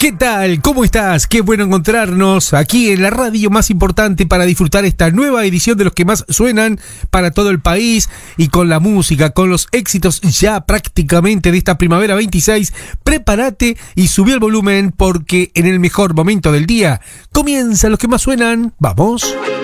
¿Qué tal? ¿Cómo estás? Qué bueno encontrarnos aquí en la radio más importante para disfrutar esta nueva edición de los que más suenan para todo el país y con la música, con los éxitos ya prácticamente de esta primavera 26. Prepárate y subí el volumen porque en el mejor momento del día comienzan los que más suenan. ¡Vamos!